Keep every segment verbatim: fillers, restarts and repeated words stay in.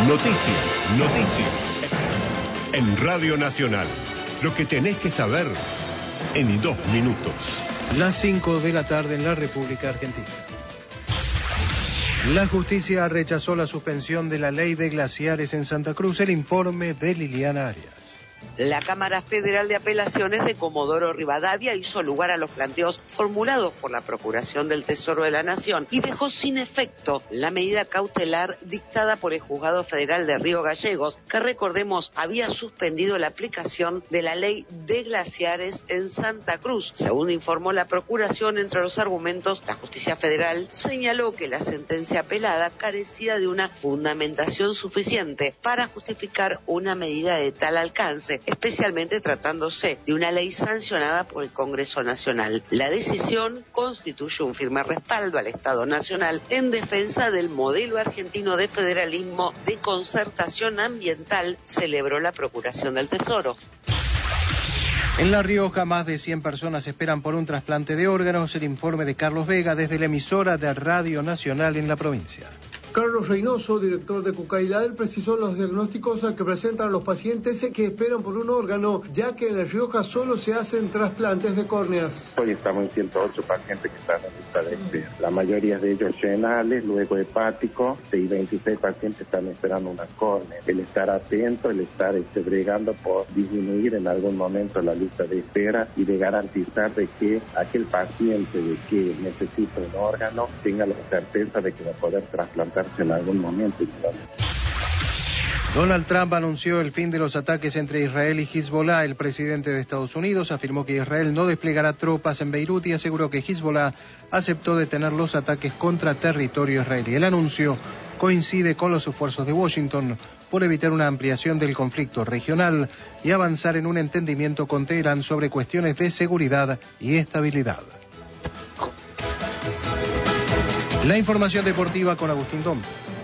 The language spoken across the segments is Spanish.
Noticias, noticias. En Radio Nacional. Lo que tenés que saber en dos minutos. Las cinco de la tarde en la República Argentina. La justicia rechazó la suspensión de la ley de glaciares en Santa Cruz. El informe de Liliana Arias. La Cámara Federal de Apelaciones de Comodoro Rivadavia hizo lugar a los planteos formulados por la Procuración del Tesoro de la Nación y dejó sin efecto la medida cautelar dictada por el Juzgado Federal de Río Gallegos, que recordemos había suspendido la aplicación de la ley de glaciares en Santa Cruz. Según informó la Procuración, entre los argumentos, la Justicia Federal señaló que la sentencia apelada carecía de una fundamentación suficiente para justificar una medida de tal alcance, especialmente tratándose de una ley sancionada por el Congreso Nacional. La decisión constituye un firme respaldo al Estado Nacional en defensa del modelo argentino de federalismo de concertación ambiental, celebró la Procuración del Tesoro. En La Rioja, más de cien personas esperan por un trasplante de órganos. El informe de Carlos Vega desde la emisora de Radio Nacional en la provincia. Carlos Reynoso, director de Cucailael, precisó los diagnósticos que presentan los pacientes que esperan por un órgano, ya que en La Rioja solo se hacen trasplantes de córneas. Hoy estamos en ciento ocho pacientes que están en lista de espera. La mayoría de ellos renales, luego hepáticos, y veintiséis pacientes están esperando una córnea. El estar atento, el estar este, bregando por disminuir en algún momento la lista de espera y de garantizar de que aquel paciente de que necesita un órgano tenga la certeza de que va a poder trasplantar en algún momento. Donald Trump anunció el fin de los ataques entre Israel y Hezbollah. El presidente de Estados Unidos afirmó que Israel no desplegará tropas en Beirut y aseguró que Hezbollah aceptó detener los ataques contra territorio israelí. El anuncio coincide con los esfuerzos de Washington por evitar una ampliación del conflicto regional y avanzar en un entendimiento con Teherán sobre cuestiones de seguridad y estabilidad. La información deportiva con Agustín Dom.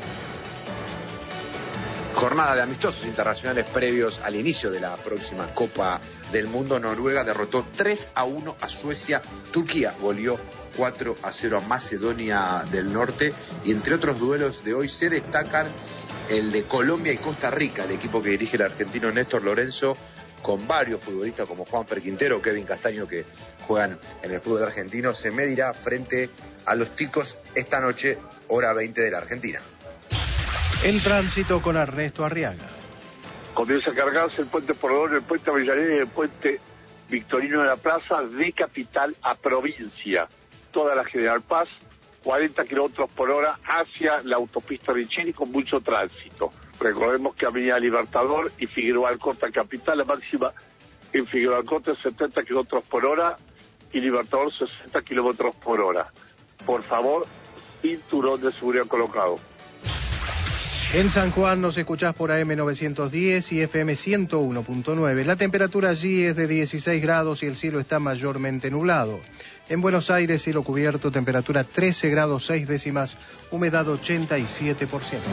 Jornada de amistosos internacionales previos al inicio de la próxima Copa del Mundo. Noruega derrotó tres a uno a Suecia. Turquía goleó cuatro a cero a Macedonia del Norte. Y entre otros duelos de hoy se destacan el de Colombia y Costa Rica, el equipo que dirige el argentino Néstor Lorenzo, con varios futbolistas como Juanfer Quintero, Kevin Castaño, que juegan en el fútbol argentino. Se medirá frente a los ticos esta noche, hora veinte de la Argentina. El tránsito con Ernesto Arriaga. Comienza a cargarse el puente Porredón, el puente Avellaneda y el puente Victorino de la Plaza, de capital a provincia. Toda la General Paz, cuarenta kilómetros por hora hacia la autopista Richini con mucho tránsito. Recordemos que Avenida Libertador y Figueroa Alcorta capital, la máxima en Figueroa Alcorta es setenta kilómetros por hora y Libertador sesenta kilómetros por hora. Por favor, cinturón de seguridad colocado. En San Juan nos escuchás por A M novecientos diez y F M ciento uno punto nueve. La temperatura allí es de dieciséis grados y el cielo está mayormente nublado. En Buenos Aires, cielo cubierto, temperatura trece grados seis décimas, humedad ochenta y siete por ciento.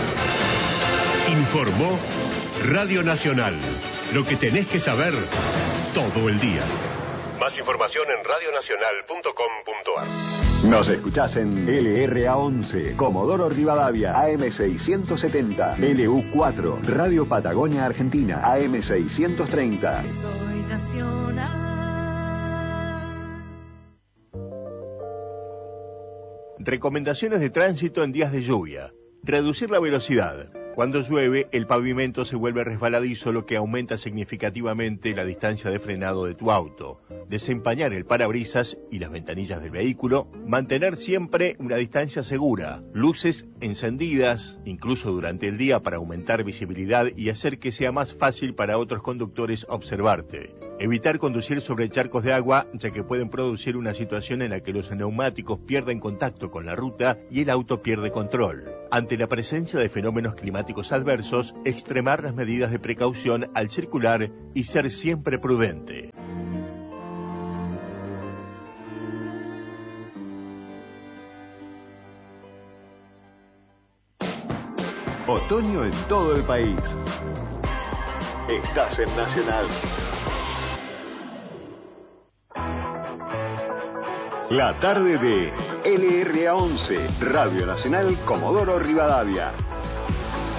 Informó Radio Nacional. Lo que tenés que saber todo el día. Más información en radio nacional punto com punto a r. Nos escuchás en L R A once, Comodoro Rivadavia, A M seiscientos setenta, L U cuatro, Radio Patagonia Argentina, A M seiscientos treinta. Soy nacional. Recomendaciones de tránsito en días de lluvia. Reducir la velocidad. Cuando llueve, el pavimento se vuelve resbaladizo, lo que aumenta significativamente la distancia de frenado de tu auto. Desempañar el parabrisas y las ventanillas del vehículo. Mantener siempre una distancia segura. Luces encendidas, incluso durante el día, para aumentar visibilidad y hacer que sea más fácil para otros conductores observarte. Evitar conducir sobre charcos de agua, ya que pueden producir una situación en la que los neumáticos pierden contacto con la ruta y el auto pierde control. Ante la presencia de fenómenos climáticos adversos, extremar las medidas de precaución al circular y ser siempre prudente. Otoño en todo el país. Estás en Nacional. La tarde de L R A once, Radio Nacional Comodoro Rivadavia.